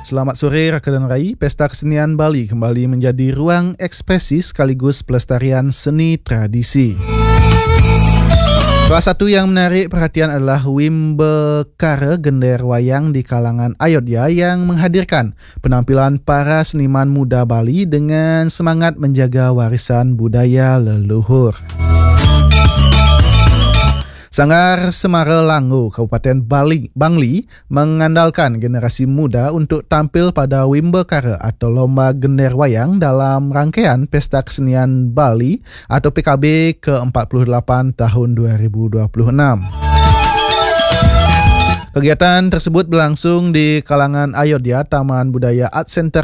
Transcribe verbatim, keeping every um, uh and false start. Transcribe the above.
Selamat sore rakan dan rai, Pesta Kesenian Bali kembali menjadi ruang ekspresi sekaligus pelestarian seni tradisi. Salah satu yang menarik perhatian adalah Wimbekara Gender Wayang di kalangan Ayodhya yang menghadirkan penampilan para seniman muda Bali dengan semangat menjaga warisan budaya leluhur. Sanggar Semara Lango, Kabupaten Bali, Bangli mengandalkan generasi muda untuk tampil pada Wimbekara atau Lomba Gender Wayang dalam rangkaian Pesta Kesenian Bali atau P K B ke empat puluh delapan tahun dua ribu dua puluh enam. Kegiatan tersebut berlangsung di kalangan Ayodhya Taman Budaya Art Center